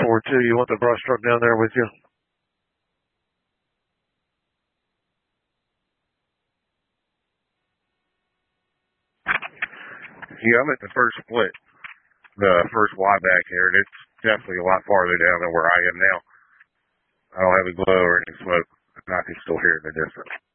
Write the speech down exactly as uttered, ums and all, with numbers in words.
four two. You want the brush truck down there with you? Yeah, I'm at the first split, the first Y back here, and it's definitely a lot farther down than where I am now. I don't have a glow or any smoke, and I can still hear it in the distance.